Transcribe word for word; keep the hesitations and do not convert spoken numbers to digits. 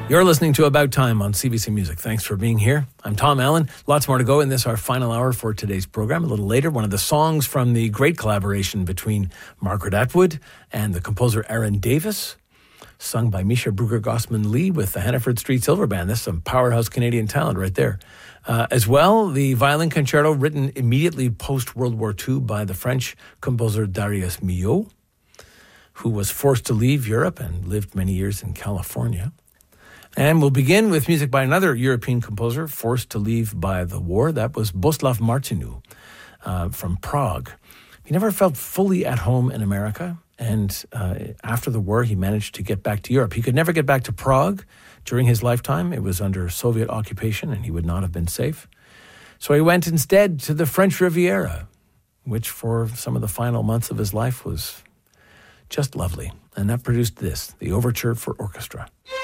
You're listening to About Time on C B C Music. Thanks for being here. I'm Tom Allen. Lots more to go in this, our final hour for today's program. A little later, one of the songs from the great collaboration between Margaret Atwood and the composer Aaron Davis, sung by Misha Bruegger-Gossman-Lee with the Hannaford Street Silver Band. That's some powerhouse Canadian talent right there. Uh, as well, the violin concerto written immediately post-World War Two by the French composer Darius Milhaud, who was forced to leave Europe and lived many years in California. And we'll begin with music by another European composer forced to leave by the war. That was Boslav Martinu uh, from Prague. He never felt fully at home in America. And uh, after the war, he managed to get back to Europe. He could never get back to Prague during his lifetime. It was under Soviet occupation, and he would not have been safe. So he went instead to the French Riviera, which for some of the final months of his life was just lovely. And that produced this, the Overture for Orchestra.